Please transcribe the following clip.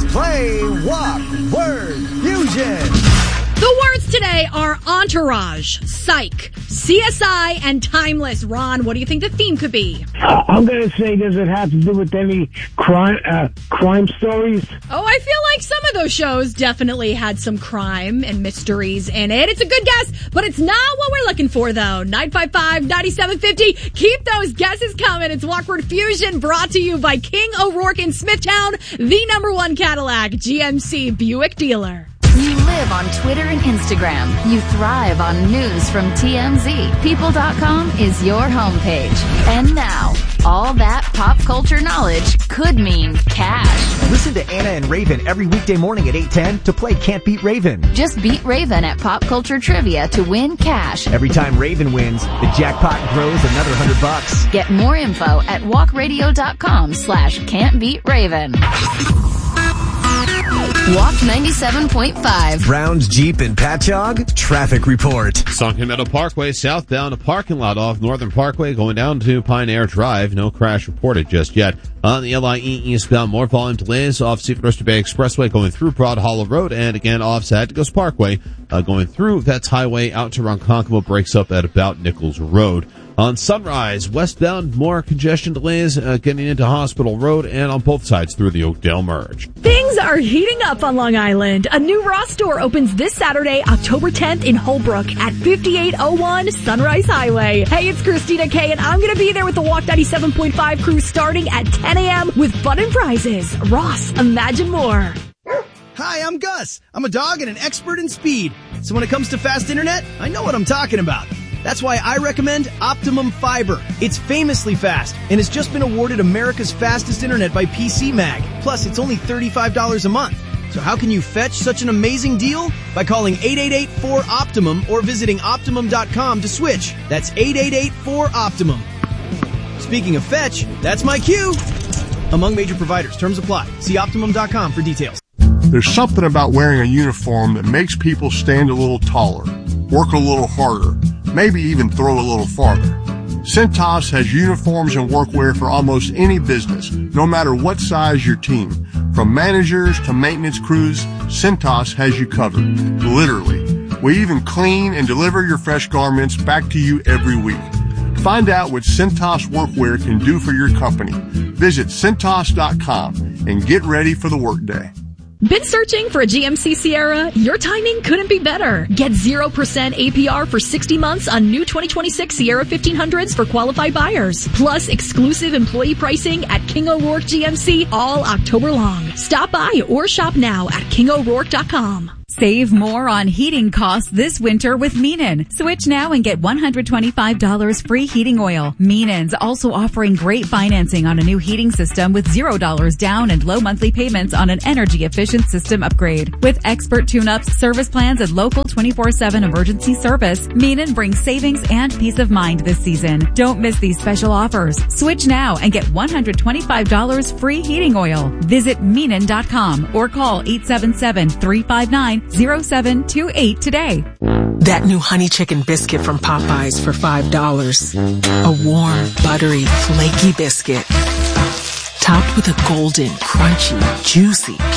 Play Walk Word Fusion. The words today are entourage, psych, CSI, and timeless. Ron, what do you think the theme could be? I'm going to say, does it have to do with any crime stories? Oh, I feel like some of those shows definitely had some crime and mysteries in it. It's a good guess, but it's not what we're looking for, though. 955-9750. Keep those guesses coming. It's Walk Word Fusion, brought to you by King O'Rourke in Smithtown, the #1 Cadillac GMC Buick dealer. You live on Twitter and Instagram. You thrive on news from TMZ. People.com is your homepage. And now, all that pop culture knowledge could mean cash. Listen to Anna and Raven every weekday morning at 8:10 to play Can't Beat Raven. Just beat Raven at Pop Culture Trivia to win cash. Every time Raven wins, the jackpot grows another $100. Get more info at walkradio.com/can'tbeatraven. Walk 97.5. Brown's Jeep in Patchogue, traffic report. Sunken Meadow Parkway, southbound, a parking lot off Northern Parkway going down to Pine Air Drive. No crash reported just yet. On the LIE eastbound, more volume delays off Seaford Oyster Bay Expressway going through Broad Hollow Road, and again off Sagicos Parkway going through Vets Highway out to Ronkonkoma, breaks up at about Nichols Road. On Sunrise, westbound, more congestion delays getting into Hospital Road and on both sides through the Oakdale Merge. Things are heating up on Long Island. A new Ross store opens this Saturday, October 10th in Holbrook at 5801 Sunrise Highway. Hey, it's Christina Kay, and I'm going to be there with the Walk 97.5 crew starting at 10 a.m. with fun and prizes. Ross, imagine more. Hi, I'm Gus. I'm a dog and an expert in speed. So when it comes to fast internet, I know what I'm talking about. That's why I recommend Optimum Fiber. It's famously fast and has just been awarded America's fastest internet by PC Mag. Plus, it's only $35 a month. So how can you fetch such an amazing deal? By calling 888-4-OPTIMUM or visiting Optimum.com to switch. That's 888-4-OPTIMUM. Speaking of fetch, that's my cue. Among major providers, terms apply. See Optimum.com for details. There's something about wearing a uniform that makes people stand a little taller, work a little harder, maybe even throw a little farther. Cintas has uniforms and workwear for almost any business, no matter what size your team. From managers to maintenance crews, Cintas has you covered. Literally. We even clean and deliver your fresh garments back to you every week. Find out what Cintas workwear can do for your company. Visit Cintas.com and get ready for the workday. Been searching for a GMC Sierra? Your timing couldn't be better. Get 0% APR for 60 months on new 2026 Sierra 1500s for qualified buyers. Plus exclusive employee pricing at King O'Rourke GMC all October long. Stop by or shop now at KingO'Rourke.com. Save more on heating costs this winter with Meenen. Switch now and get $125 free heating oil. Meenen's also offering great financing on a new heating system with $0 down and low monthly payments on an energy-efficient system upgrade. With expert tune-ups, service plans, and local 24/7 emergency service, Meenen brings savings and peace of mind this season. Don't miss these special offers. Switch now and get $125 free heating oil. Visit Meenen.com or call 877-359-0728 today. That new honey chicken biscuit from Popeyes for $5. A warm, buttery, flaky biscuit topped with a golden, crunchy, juicy